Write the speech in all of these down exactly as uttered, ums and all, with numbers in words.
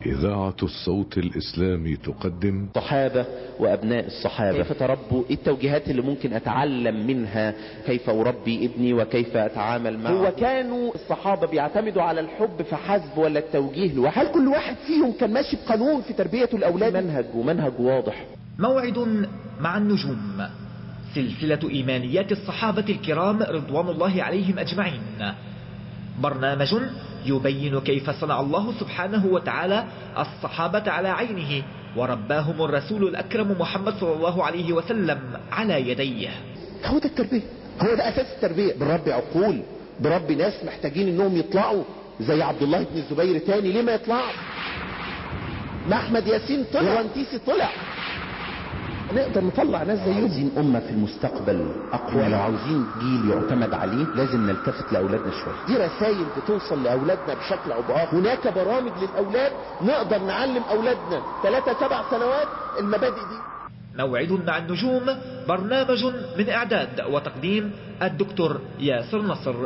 إذاعة الصوت الإسلامي تقدم صحابة وأبناء الصحابة كيف تربوا، إيه التوجيهات اللي ممكن أتعلم منها، كيف أربي ابني وكيف أتعامل معه. هو كانوا الصحابة بيعتمدوا على الحب فحسب ولا التوجيه لوحده؟ هل كل واحد فيهم كان ماشي بقانون في تربية الأولاد؟ منهج ومنهج واضح. موعد مع النجوم، سلسلة إيمانيات الصحابة الكرام رضوان الله عليهم أجمعين، برنامج يبين كيف صنع الله سبحانه وتعالى الصحابة على عينه ورباهم الرسول الأكرم محمد صلى الله عليه وسلم على يديه. هو ده التربية، هو ده أساس التربية. بربي عقول، بربي ناس محتاجين انهم يطلعوا زي عبد الله بن الزبير تاني. ليه ما يطلعوا؟ ما احمد ياسين طلع ورانتيسي طلع، نقدر نطلع ناس زيهم. عاوزين أمة في المستقبل أقوى، لو عاوزين جيل يعتمد عليه لازم نلتفت لأولادنا شوية. دي رسائل بتوصل لأولادنا بشكل أو بآخر. هناك برامج للأولاد نقدر نعلم أولادنا ثلاثة سبع سنوات المبادئ دي. موعد مع النجوم، برنامج من إعداد وتقديم الدكتور ياسر نصر.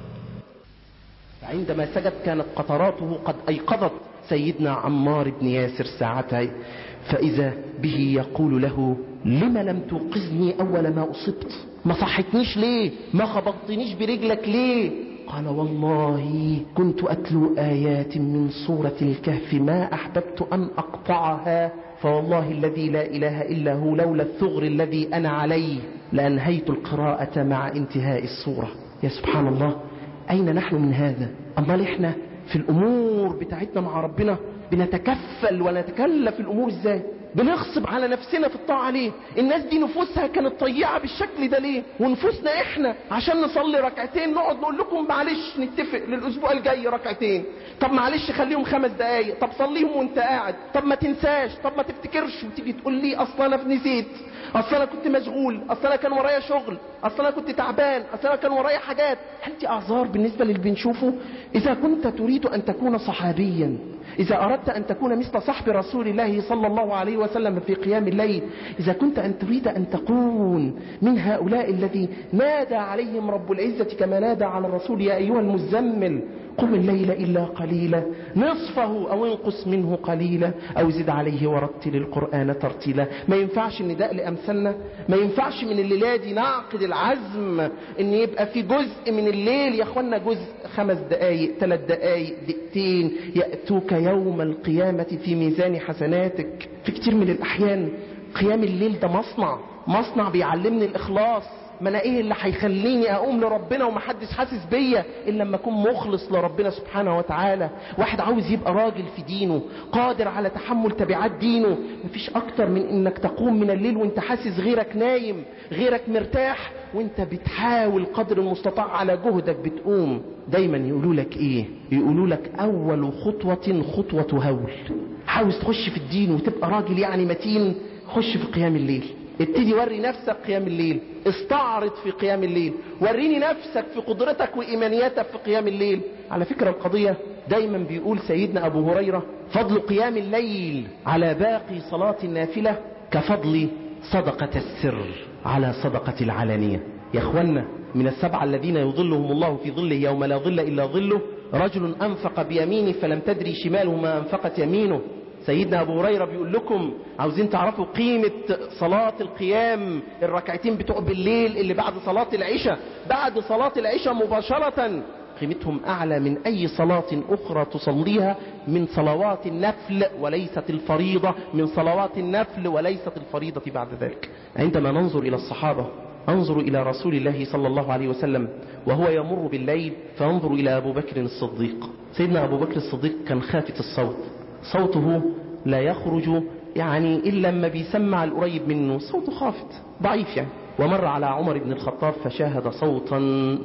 عندما سجد كانت قطراته قد أيقظت سيدنا عمار بن ياسر ساعتها، فإذا به يقول له: لما لم توقظني أول ما أصبت؟ ما صحتنيش ليه؟ ما خبطتنيش برجلك ليه؟ قال: والله كنت أتلو آيات من سورة الكهف ما أحببت أن أقطعها، فوالله الذي لا إله إلا هو لولا الثغر الذي أنا عليه لأنهيت القراءة مع انتهاء السورة. يا سبحان الله، أين نحن من هذا؟ أمال إحنا في الأمور بتاعتنا مع ربنا بنتكفل ونتكلف الأمور إزاي؟ بنغصب على نفسنا في الطاعة ليه؟ الناس دي نفوسها كانت طيعة بالشكل ده ليه؟ ونفوسنا إحنا عشان نصلي ركعتين نقعد نقول لكم معلش نتفق للأسبوع الجاي ركعتين، طب معلش خليهم خمس دقايق، طب صليهم وانت قاعد، طب ما تنساش، طب ما تفتكرش، وتيجي تقول لي أصلا أنا نسيت، أصلا أنا كنت مشغول، أصلا أنا كان ورايا شغل، أصلا أنا كنت تعبان، أصلا أنا كان ورايا حاجات. هل دي أعذار بالنسبة للي بنشوفه؟ إذا كنت تريد أن تكون صحابيا، إذا أردت أن تكون مثل صحب رسول الله صلى الله عليه وسلم في قيام الليل، إذا كنت أن تريد أن تكون من هؤلاء الذي نادى عليهم رب العزة كما نادى على الرسول: يا أيها المزمل قم الليل إلا قليلا نصفه أو انقص منه قليلا أو زد عليه ورتل القرآن ترتيلا. ما ينفعش النداء لأمثالنا؟ ما ينفعش من الليلة دي نعقد العزم أن يبقى في جزء من الليل يا أخوانا، جزء خمس دقايق، ثلاث دقايق، دقيقتين، يأتوك يوم القيامة في ميزان حسناتك. في كتير من الأحيان قيام الليل ده مصنع مصنع بيعلمني الإخلاص. ما انا ايه اللي هيخليني اقوم لربنا ومحدش حاسس بيا الا لما اكون مخلص لربنا سبحانه وتعالى؟ واحد عاوز يبقى راجل في دينه قادر على تحمل تبعات دينه، مفيش اكتر من انك تقوم من الليل وانت حاسس غيرك نايم، غيرك مرتاح، وانت بتحاول قدر المستطاع على جهدك بتقوم. دايما يقولوا لك ايه؟ يقولوا لك اول خطوة خطوة هول. عاوز تخش في الدين وتبقى راجل يعني متين، خش في قيام الليل. ابتدي وري نفسك قيام الليل، استعرض في قيام الليل، وريني نفسك في قدرتك وإيمانياتك في قيام الليل. على فكرة القضية دايما بيقول سيدنا أبو هريرة: فضل قيام الليل على باقي صلاة النافلة كفضل صدقة السر على صدقة العلانية. يا اخوانا، من السبعة الذين يظلهم الله في ظله يوم لا ظل إلا ظله: رجل أنفق بيمينه فلم تدري شماله ما أنفقت يمينه. سيدنا أبو هريرة بيقول لكم: عاوزين تعرفوا قيمة صلاة القيام، الركعتين بتوع بالليل اللي بعد صلاة العشاء، بعد صلاة العشاء مباشرة، قيمتهم أعلى من أي صلاة أخرى تصليها من صلوات النفل وليست الفريضة، من صلوات النفل وليست الفريضة بعد ذلك. عندما ننظر إلى الصحابة انظروا إلى رسول الله صلى الله عليه وسلم وهو يمر بالليل، فانظروا إلى أبو بكر الصديق. سيدنا أبو بكر الصديق كان خافت الصوت، صوته لا يخرج يعني إلا لما بيسمع القريب منه، صوته خافت ضعيف يعني. ومر على عمر بن الخطاب فشاهد صوتا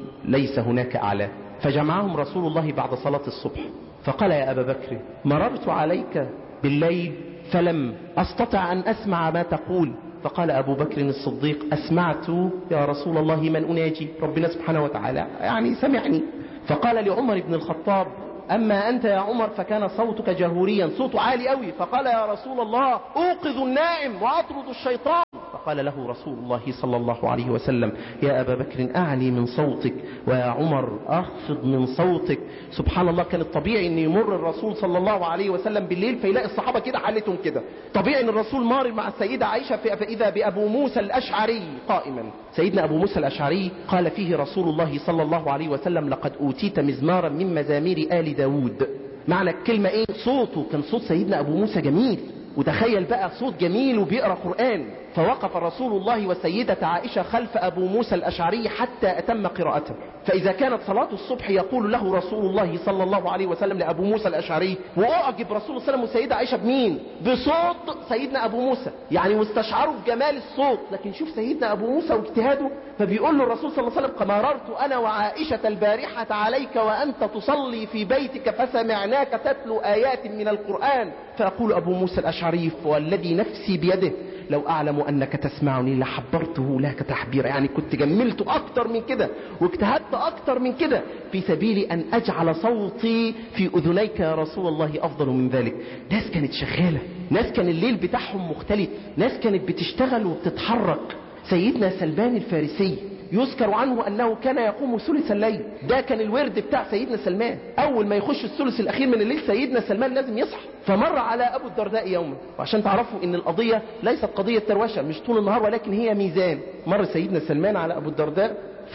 ليس هناك أعلى، فجمعهم رسول الله بعد صلاة الصبح فقال: يا أبا بكر، مررت عليك بالليل فلم أستطع أن أسمع ما تقول. فقال أبو بكر الصديق: أسمعت يا رسول الله من أناجي، ربنا سبحانه وتعالى يعني سمعني. فقال لعمر بن الخطاب: أما أنت يا عمر فكان صوتك جهوريا، صوته عالي قوي. فقال: يا رسول الله، أوقظ النائم وأطرد الشيطان. فقال فقال له رسول الله صلى الله عليه وسلم يا أبا بكر أعلي من صوتك ويا عمر أخفض من صوتك. سبحان الله، كان الطبيعي أن يمر الرسول صلى الله عليه وسلم بالليل فيلاقي الصحابة كده حالتهم كده. طبيعي أن الرسول مار مع السيدة عائشة فإذا بأبو موسى الأشعري قائما. سيدنا أبو موسى الأشعري قال فيه رسول الله صلى الله عليه وسلم لقد أوتيت مزمارا من مزامير آل داود. معنى الكلمة ايه؟ صوته كان صوت سيدنا ابو موسى جميل، وتخيل بقى صوت جميل وبيقرأ قرآن. فوقف رسول الله والسيدة عائشة خلف ابو موسى الاشعري حتى اتم قراءته. فاذا كانت صلاة الصبح يقول له رسول الله صلى الله عليه وسلم لابو موسى الاشعري، واعجب رسول الله صلى الله عليه وسلم والسيدة عائشة بمين؟ بصوت سيدنا ابو موسى، يعني واستشعروا بجمال الصوت. لكن شوف سيدنا ابو موسى واجتهاده، فبيقول له الرسول صلى الله عليه وسلم مررت انا وعائشة البارحة عليك وانت تصلي في بيتك فسمعناك تتلو ايات من القرآن. فاقول ابو موسى الاشعري والذي نفسي بيده لو اعلم انك تسمعني لحبرته لك تحبيرا، يعني كنت جملت اكتر من كده واجتهدت اكتر من كده في سبيل ان اجعل صوتي في اذنيك يا رسول الله افضل من ذلك. ناس كانت شغالة، ناس كان الليل بتاعهم مختلف، ناس كانت بتشتغل وبتتحرك. سيدنا سلمان الفارسي يذكر عنه انه كان يقوم ثلث الليل، ده كان الورد بتاع سيدنا سلمان. اول ما يخش الثلث الاخير من الليل سيدنا سلمان لازم يصحى. فمر على ابو الدرداء يوما، وعشان تعرفوا ان القضية ليست قضية تروشة مش طول النهار ولكن هي ميزان. مر سيدنا سلمان على ابو الدرداء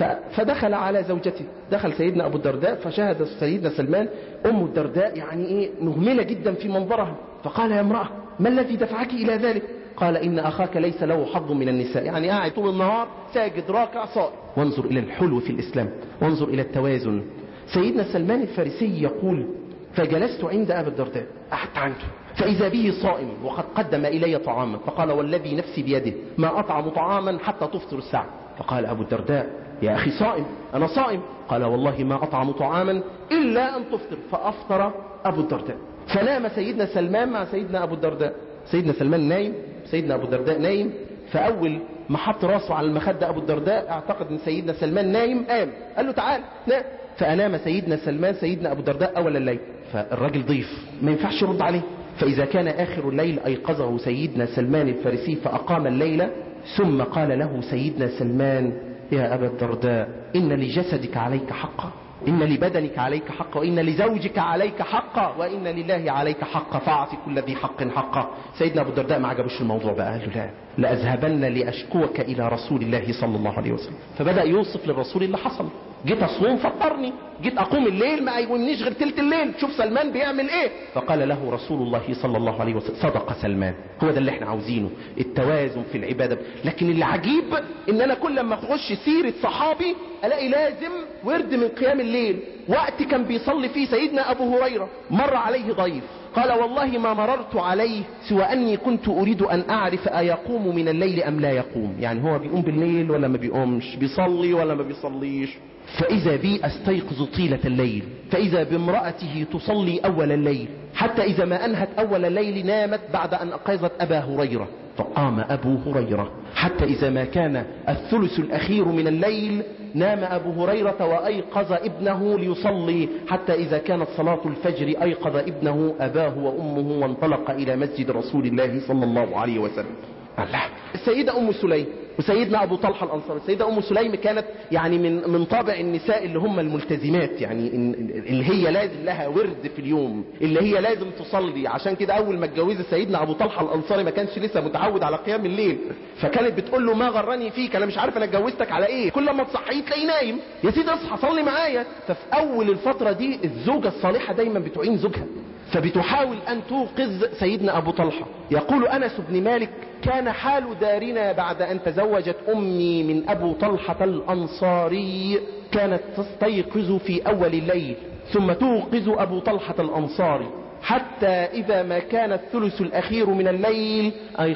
فدخل على زوجته، دخل سيدنا ابو الدرداء فشاهد سيدنا سلمان ام الدرداء يعني ايه مهملة جدا في منظرها. فقال يا امرأة ما الذي دفعك الى ذلك؟ قال إن أخاك ليس له حظ من النساء، يعني قاعد طول النهار ساجد راكع صائم. وانظر إلى الحلو في الإسلام، وانظر إلى التوازن. سيدنا سلمان الفارسي يقول فجلست عند أبي الدرداء، قعدت عنده فإذا به صائم وقد قدم إلي طعاما، فقال والذي نفسي بيده ما أطعم طعاما حتى تفطر الساعة. فقال أبو الدرداء يا أخي صائم، أنا صائم. قال والله ما أطعم طعاما إلا أن تفطر. فأفطر أبو الدرداء. فنام سيدنا سلمان مع سيدنا أبو الدرداء. سيدنا سلمان نايم، سيدنا أبو الدرداء نايم. فأول ما حط راسه على المخدة أبو الدرداء اعتقد ان سيدنا سلمان نايم، قام قال له تعال نام. فأنام سيدنا سلمان سيدنا أبو الدرداء أول الليل. فالراجل ضيف ما ينفعش يرد عليه. فإذا كان آخر الليل أيقظه سيدنا سلمان الفارسي فأقام الليل. ثم قال له سيدنا سلمان يا أبا الدرداء إن لجسدك عليك حقا، إن لبدنك عليك حقا، وإن لزوجك عليك حقا، وإن لله عليك حقا، فاعطي كل ذي حق حقا. سيدنا أبو الدرداء ما عجبش الموضوع بقى، قال له لا لأذهبن لأشكوك إلى رسول الله صلى الله عليه وسلم. فبدأ يوصف للرسول اللي حصل. جيت أصوم فطرني، جيت أقوم الليل ما يقومنيش غير تلت الليل، شوف سلمان بيعمل إيه. فقال له رسول الله صلى الله عليه وسلم صدق سلمان، هو ده اللي احنا عاوزينه، التوازن في العبادة. لكن اللي عجيب إن أنا كل ما أخش سيرة صحابي ألاقي لازم ورد من قيام الليل. وقت كان بيصلي فيه سيدنا أبو هريرة مر عليه ضيف قال والله ما مررت عليه سوى أني كنت أريد أن أعرف أيقوم من الليل أم لا يقوم، يعني هو بيقوم بالليل ولا ما بيقومش، بيصلي ولا ما بيصليش. فإذا بي أستيقظ طيلة الليل، فإذا بامرأته تصلي أول الليل، حتى إذا ما أنهت أول الليل نامت بعد أن أقظت أبا هريرة. فقام أبو هريرة حتى إذا ما كان الثلث الأخير من الليل نام أبو هريرة وأيقظ ابنه ليصلي، حتى إذا كانت صلاة الفجر أيقظ ابنه أباه وأمه وانطلق إلى مسجد رسول الله صلى الله عليه وسلم. الله. السيدة أم سليم وسيدنا أبو طلحة الأنصاري. السيدة أم سليم كانت يعني من من طابع النساء اللي هم الملتزمات، يعني اللي هي لازم لها ورد في اليوم، اللي هي لازم تصلي. عشان كده أول ما اتجوزت سيدنا أبو طلحة الأنصاري ما كانش لسه متعود على قيام الليل، فكانت بتقول له ما غرني فيك، أنا مش عارف أنا اتجوزتك على إيه، كل ما تصحيه تلاقيه نايم، يا سيدي اصحى صلي معايا. ففي أول الفترة دي الزوجة الصالحة دايما بتعين زوجها، فبتحاول أن توقظ سيدنا أبو طلحة. يقول أنس بن مالك كان حال دارنا بعد أن تزوجت أمي من أبو طلحة الأنصاري كانت تستيقظ في أول الليل ثم توقظ أبو طلحة الأنصاري، حتى إذا ما كان الثلث الأخير من الليل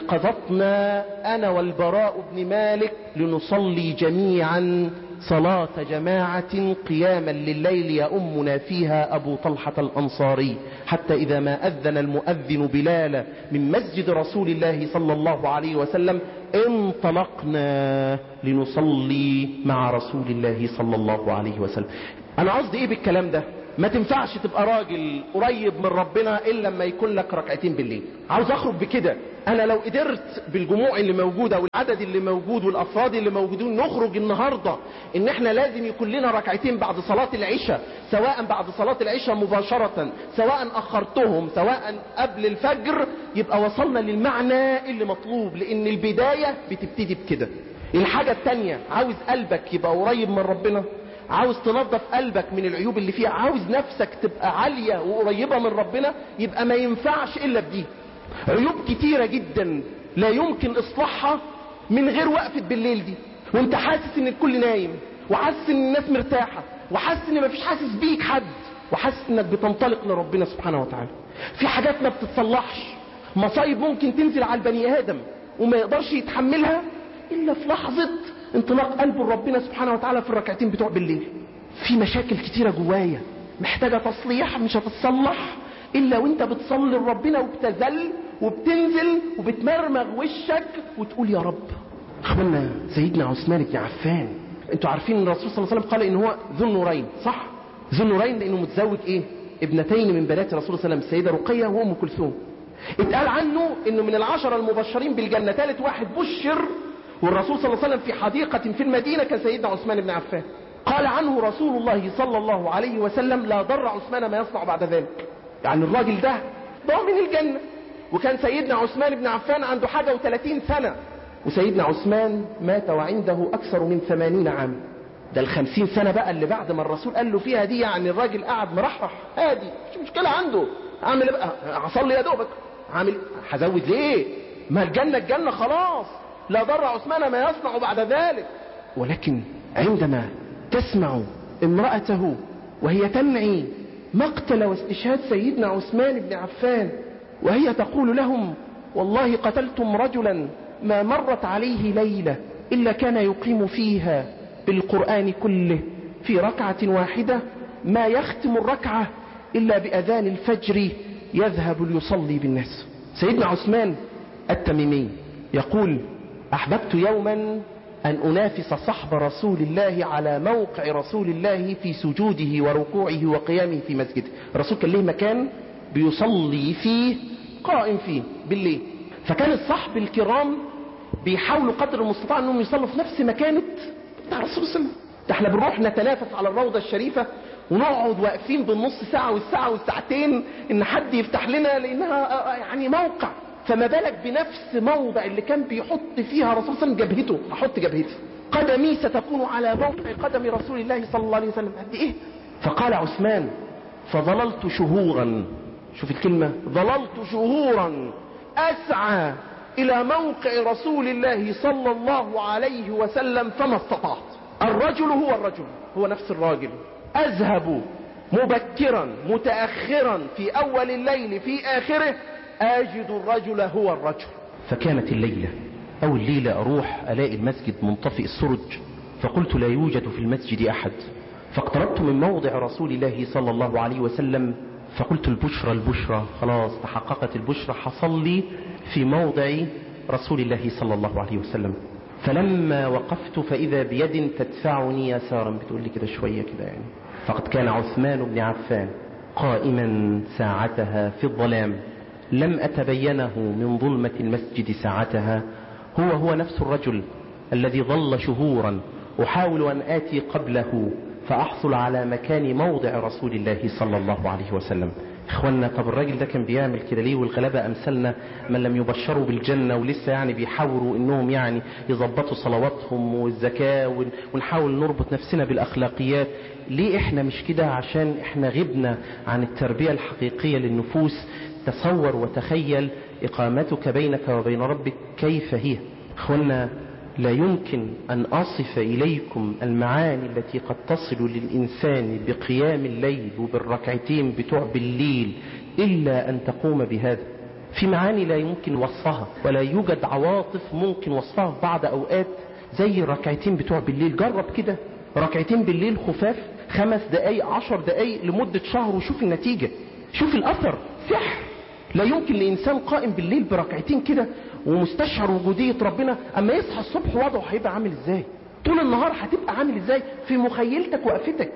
أيقظتنا أنا والبراء بن مالك لنصلي جميعا صلاة جماعة قياما لليل يؤمنا فيها أبو طلحة الأنصاري، حتى إذا ما أذن المؤذن بلال من مسجد رسول الله صلى الله عليه وسلم انطلقنا لنصلي مع رسول الله صلى الله عليه وسلم. أنا قصدي إيه بالكلام ده؟ ما تنفعش تبقى راجل قريب من ربنا الا لما يكون لك ركعتين بالليل. عاوز اخرج بكده. انا لو قدرت بالجموع اللي موجودة والعدد اللي موجود والافراد اللي موجودون نخرج النهاردة ان احنا لازم يكون لنا ركعتين بعد صلاة العشاء، سواء بعد صلاة العشاء مباشرة سواء اخرتهم سواء قبل الفجر، يبقى وصلنا للمعنى اللي مطلوب، لان البداية بتبتدي بكده. الحاجة التانية، عاوز قلبك يبقى قريب من ربنا، عاوز تنظف قلبك من العيوب اللي فيها، عاوز نفسك تبقى عالية وقريبة من ربنا، يبقى ما ينفعش الا بدي. عيوب كتيرة جدا لا يمكن اصلاحها من غير وقفة بالليل دي، وانت حاسس ان الكل نايم، وحاسس ان الناس مرتاحة، وحاسس ان مفيش حاسس بيك حد، وحاسس انك بتنطلق لربنا سبحانه وتعالى. في حاجات ما بتتصلحش، مصايب ممكن تنزل على البني ادم وما يقدرش يتحملها الا في لحظة انطلاق قلبه لربنا سبحانه وتعالى في الركعتين بتوع بالليل. في مشاكل كتيرة جوايا محتاجة تصليح، مش هتتصلح الا وانت بتصلي لربنا وبتذل وبتنزل وبتمرمغ وشك وتقول يا رب. اخوانا سيدنا عثمان بن عفان، انتوا عارفين ان الرسول صلى الله عليه وسلم قال ان هو ذو النورين، صح؟ ذو النورين لانه متزوج ايه؟ ابنتين من بنات الرسول صلى الله عليه وسلم، السيدة رقية وام كلثوم. اتقال عنه انه من العشرة المبشرين بالجنة، ثالث واحد بشر والرسول صلى الله عليه وسلم في حديقة في المدينة كان سيدنا عثمان بن عفان. قال عنه رسول الله صلى الله عليه وسلم لا ضر عثمان ما يصنع بعد ذلك، يعني الراجل ده ضامن الجنة. وكان سيدنا عثمان بن عفان عنده حاجة وثلاثين سنة، وسيدنا عثمان مات وعنده أكثر من ثمانين عام. ده الخمسين سنة بقى اللي بعد ما الرسول قال له فيها دي، يعني الراجل قاعد مرحرح هادي، مش مشكلة عنده. عامل ايه بقى؟ هصلي يا دوبك، عامل هزود ليه؟ ما الجنة الجنة خلاص، لا ضر عثمان ما يصنع بعد ذلك. ولكن عندما تسمع امرأته وهي تنعي مقتل واستشهاد سيدنا عثمان بن عفان، وهي تقول لهم والله قتلتم رجلا ما مرت عليه ليلة إلا كان يقيم فيها بالقرآن كله في ركعة واحدة، ما يختم الركعة إلا بأذان الفجر يذهب ليصلي بالناس. سيدنا عثمان التميمي يقول أحببت يوما أن أنافس صحب رسول الله على موقع رسول الله في سجوده وركوعه وقيامه في مسجده. الرسول كان له مكان بيصلي فيه قائم فيه بالليل، فكان الصحب الكرام بيحاولوا قدر المستطاع أنهم يصلوا في نفس مكانة بتاع الرسول صلى الله عليه وسلم. ده احنا بنروح نتنافس على الروضة الشريفة ونقعد واقفين بالنص ساعة والساعة والساعتين ان حد يفتح لنا، لانها يعني موقع. فما بالك بنفس موضع اللي كان بيحط فيها رسول الله جبهته، احط جبهتي، قدمي ستكون على موقع قدم رسول الله صلى الله عليه وسلم. قد ايه؟ فقال عثمان فظللت شهورا، شوف الكلمة، ظللت شهورا اسعى الى موقع رسول الله صلى الله عليه وسلم فما استطعت. الرجل هو الرجل، هو نفس الراجل، اذهب مبكرا متأخرا في اول الليل في اخره اجد الرجل هو الرجل. فكانت الليلة او الليلة اروح الاقي المسجد منطفئ السرج، فقلت لا يوجد في المسجد احد، فاقتربت من موضع رسول الله صلى الله عليه وسلم فقلت البشرى البشرى، خلاص تحققت البشرى، حصل في موضع رسول الله صلى الله عليه وسلم. فلما وقفت فإذا بيد تدفعني يسارا، بتقول لي كده شوية كده يعني. فقد كان عثمان بن عفان قائما ساعتها في الظلام، لم أتبينه من ظلمة المسجد ساعتها، هو هو نفس الرجل الذي ظل شهورا أحاول أن آتي قبله فأحصل على مكان موضع رسول الله صلى الله عليه وسلم. اخوانا طب الراجل ده كان بيعمل كده ليه؟ والغلابة امثالنا من لم يبشروا بالجنة ولسه يعني بيحاولوا انهم يعني يضبطوا صلواتهم والزكاة، ونحاول نربط نفسنا بالاخلاقيات. ليه احنا مش كده؟ عشان احنا غبنا عن التربية الحقيقية للنفوس. تصور وتخيل اقامتك بينك وبين ربك كيف هي. اخوانا لا يمكن أن أصف إليكم المعاني التي قد تصل للإنسان بقيام الليل وبالركعتين بتوع بالليل إلا أن تقوم بهذا. في معاني لا يمكن وصفها، ولا يوجد عواطف ممكن وصفها في بعض أوقات زي الركعتين بتوع بالليل. جرب كده ركعتين بالليل خفاف، خمس دقايق عشر دقايق لمدة شهر، وشوف النتيجة، شوف الأثر. سحر. لا يمكن لإنسان قائم بالليل بركعتين كده ومستشعر وجودية ربنا، اما يصحى الصبح وضعه هيبقى عامل ازاي، طول النهار هتبقى عامل ازاي في مخيلتك وقفتك.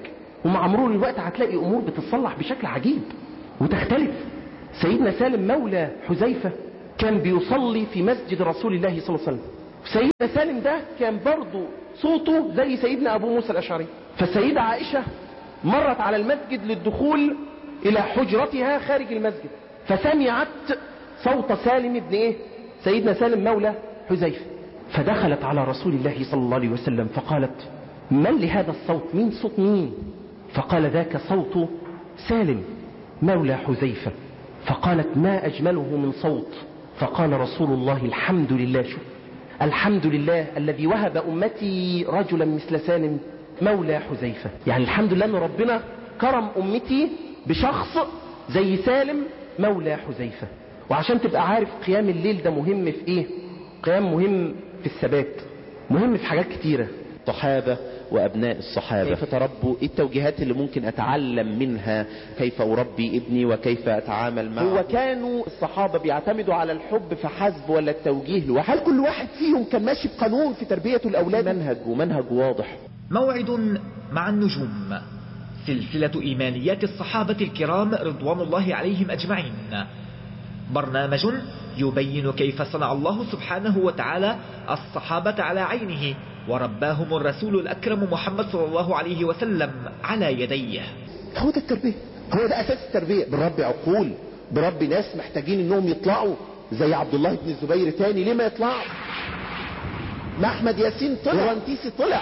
ومع مرور الوقت هتلاقي أمور بتتصلح بشكل عجيب وتختلف. سيدنا سالم مولى حذيفة كان بيصلي في مسجد رسول الله صلى الله عليه وسلم. سيدنا سالم ده كان برضو صوته زي سيدنا أبو موسى الأشعري. فالسيدة عائشة مرت على المسجد للدخول إلى حجرتها خارج المسجد، فسمعت صوت سالم ابن إيه؟ سيدنا سالم مولى حذيفة، فدخلت على رسول الله صلى الله عليه وسلم فقالت: من لهذا الصوت؟ مين صوت مين؟ فقال: ذاك صوت سالم مولى حذيفة. فقالت: ما أجمله من صوت. فقال رسول الله: الحمد لله، شوف، الحمد لله الذي وهب أمتي رجلا مثل سالم مولى حذيفة. يعني الحمد لله أن ربنا كرم أمتي بشخص زي سالم مولى حذيفة. وعشان تبقى عارف قيام الليل ده مهم في ايه؟ قيام مهم في الثبات، مهم في حاجات كتيرة. الصحابة وأبناء الصحابة كيف تربوا؟ إيه التوجيهات اللي ممكن أتعلم منها؟ كيف أربي ابني وكيف أتعامل معه؟ هو كانوا الصحابة بيعتمدوا على الحب فحسب ولا التوجيه له؟ وهل كل واحد فيهم كان ماشي بقانون في تربية الأولاد؟ منهج ومنهج واضح. موعد مع النجوم، سلسلة إيمانيات الصحابة الكرام رضوان الله عليهم أجمعين، برنامج يبين كيف صنع الله سبحانه وتعالى الصحابة على عينه ورباهم الرسول الأكرم محمد صلى الله عليه وسلم على يديه. هو ده التربية، هو ده أساس التربية. بربي عقول، بربي ناس محتاجين انهم يطلعوا زي عبد الله بن الزبير تاني. ليه ما يطلعوا؟ ما أحمد ياسين طلع ورنتيسي طلع،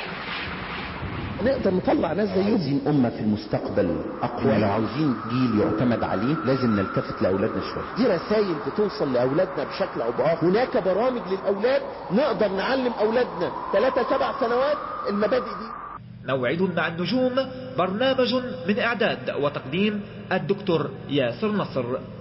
نقدر نطلع ناس زيهم. عاوزين أمة في المستقبل أقوى، لو عاوزين جيل يعتمد عليه لازم نلتفت لأولادنا شوية. دي رسائل بتوصل لأولادنا بشكل أو بآخر. هناك برامج للأولاد نقدر نعلم أولادنا ثلاثة سبع سنوات المبادئ دي. موعد مع النجوم، برنامج من إعداد وتقديم الدكتور ياسر نصر.